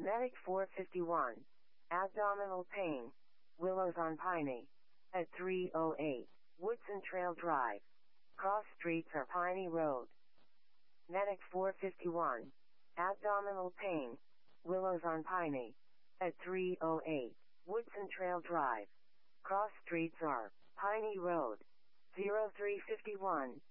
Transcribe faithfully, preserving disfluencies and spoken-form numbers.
Medic four fifty-one. Abdominal pain. Willows on Piney. At three oh eight. Woodson Trail Drive. Cross streets or Piney Road. Medic four fifty-one. Abdominal pain. Willows on Piney. At three oh eight. Woodson Trail Drive. Cross streets are Piney Road. zero three fifty-one.